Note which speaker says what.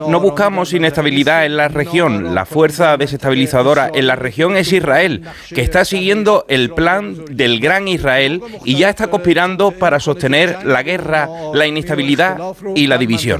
Speaker 1: No buscamos inestabilidad en la región. La fuerza desestabilizadora en la región es Israel, que está siguiendo el plan del Gran Israel y ya está conspirando para sostener la guerra, la inestabilidad y la división.